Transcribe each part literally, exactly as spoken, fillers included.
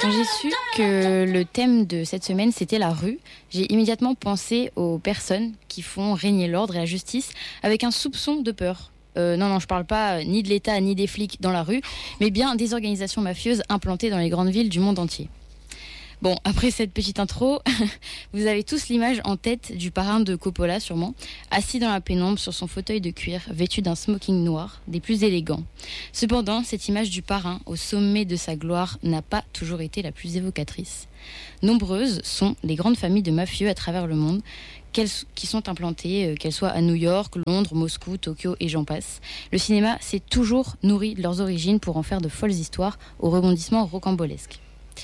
Quand j'ai su que le thème de cette semaine, c'était la rue, j'ai immédiatement pensé aux personnes qui font régner l'ordre et la justice avec un soupçon de peur. Euh, non, non, je parle pas euh, ni de l'État ni des flics dans la rue, mais bien des organisations mafieuses implantées dans les grandes villes du monde entier. Bon, après cette petite intro, vous avez tous l'image en tête du parrain de Coppola, sûrement, assis dans la pénombre sur son fauteuil de cuir, vêtu d'un smoking noir, des plus élégants. Cependant, cette image du parrain, au sommet de sa gloire, n'a pas toujours été la plus évocatrice. Nombreuses sont les grandes familles de mafieux à travers le monde, qui sont implantées, qu'elles soient à New York, Londres, Moscou, Tokyo et j'en passe. Le cinéma s'est toujours nourri de leurs origines pour en faire de folles histoires aux rebondissements rocambolesques.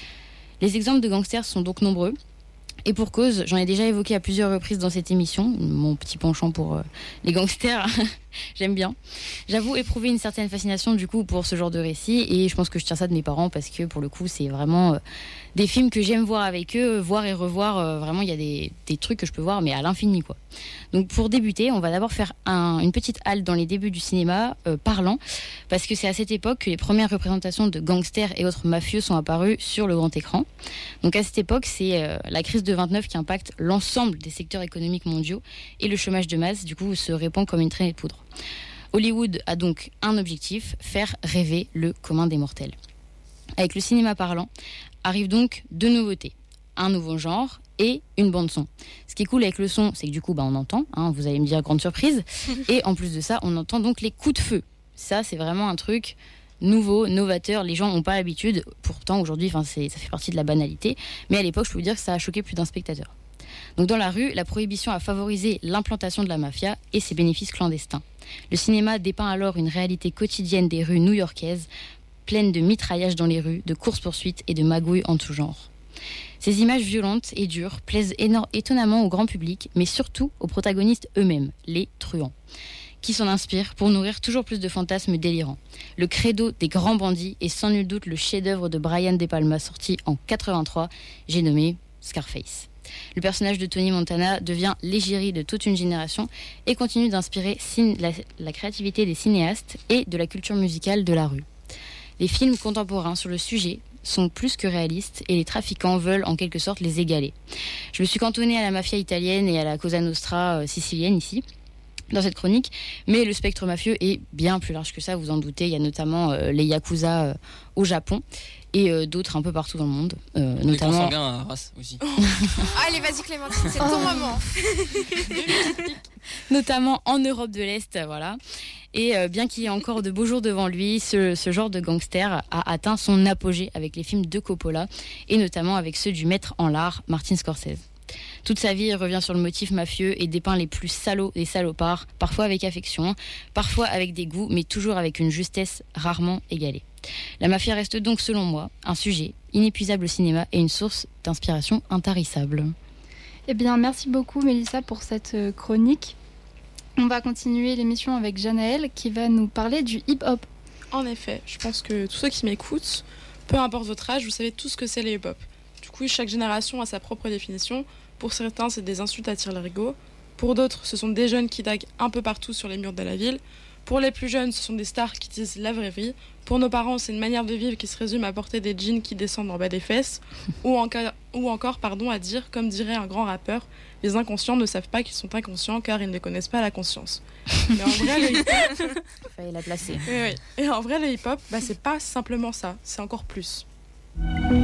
Les exemples de gangsters sont donc nombreux. Et pour cause, j'en ai déjà évoqué à plusieurs reprises dans cette émission, mon petit penchant pour euh, les gangsters, j'aime bien. J'avoue éprouver une certaine fascination du coup pour ce genre de récit et je pense que je tiens ça de mes parents parce que pour le coup c'est vraiment euh, des films que j'aime voir avec eux, voir et revoir, euh, vraiment il y a des, des trucs que je peux voir mais à l'infini quoi. Donc pour débuter, on va d'abord faire un, une petite halte dans les débuts du cinéma euh, parlant parce que c'est à cette époque que les premières représentations de gangsters et autres mafieux sont apparues sur le grand écran. Donc à cette époque c'est euh, la crise de vingt-neuf qui impacte l'ensemble des secteurs économiques mondiaux et le chômage de masse du coup se répand comme une traînée de poudre. Hollywood a donc un objectif, faire rêver le commun des mortels. Avec le cinéma parlant, arrivent donc deux nouveautés, un nouveau genre et une bande-son. Ce qui est cool avec le son, c'est que du coup bah, on entend, hein, vous allez me dire grande surprise, et en plus de ça, on entend donc les coups de feu. Ça, c'est vraiment un truc nouveau, novateur, les gens n'ont pas l'habitude, pourtant aujourd'hui c'est, ça fait partie de la banalité, mais à l'époque je peux vous dire que ça a choqué plus d'un spectateur. Donc dans la rue, la prohibition a favorisé l'implantation de la mafia et ses bénéfices clandestins. Le cinéma dépeint alors une réalité quotidienne des rues new-yorkaises, pleine de mitraillages dans les rues, de courses-poursuites et de magouilles en tout genre. Ces images violentes et dures plaisent éno- étonnamment au grand public, mais surtout aux protagonistes eux-mêmes, les truands, qui s'en inspirent pour nourrir toujours plus de fantasmes délirants. Le credo des grands bandits est sans nul doute le chef-d'œuvre de Brian De Palma sorti en quatre-vingt-trois, j'ai nommé Scarface. Le personnage de Tony Montana devient l'égérie de toute une génération et continue d'inspirer cin- la, la créativité des cinéastes et de la culture musicale de la rue. Les films contemporains sur le sujet sont plus que réalistes et les trafiquants veulent en quelque sorte les égaler. Je me suis cantonnée à la mafia italienne et à la Cosa Nostra euh, sicilienne ici, dans cette chronique, mais le spectre mafieux est bien plus large que ça, vous en doutez. Il y a notamment euh, les Yakuza euh, au Japon et euh, d'autres un peu partout dans le monde. Euh, les notamment... consanguins à race aussi. Allez, vas-y Clémentine, c'est ton moment. Notamment en Europe de l'Est, voilà. Et euh, bien qu'il y ait encore de beaux jours devant lui, ce, ce genre de gangster a atteint son apogée avec les films de Coppola et notamment avec ceux du maître en l'art Martin Scorsese. Toute sa vie, il revient sur le motif mafieux et dépeint les plus salauds des salopards, parfois avec affection, parfois avec dégoût, mais toujours avec une justesse rarement égalée. La mafia reste donc, selon moi, un sujet inépuisable au cinéma et une source d'inspiration intarissable. Eh bien, merci beaucoup Mélissa pour cette chronique. On va continuer l'émission avec Janaëlle qui va nous parler du hip-hop. En effet, je pense que tous ceux qui m'écoutent, peu importe votre âge, vous savez tout ce que c'est le hip-hop. Du coup, chaque génération a sa propre définition. Pour certains, c'est des insultes à tire-larigot. Pour d'autres, ce sont des jeunes qui daguent un peu partout sur les murs de la ville. Pour les plus jeunes, ce sont des stars qui disent la vraie vie. Pour nos parents, c'est une manière de vivre qui se résume à porter des jeans qui descendent en bas des fesses. ou, encore, ou encore, pardon, à dire, comme dirait un grand rappeur, les inconscients ne savent pas qu'ils sont inconscients car ils ne connaissent pas la conscience. Mais en vrai, le hip-hop... Fallait la placer. Oui, oui. Et en vrai, le hip-hop, bah, c'est pas simplement ça, c'est encore plus.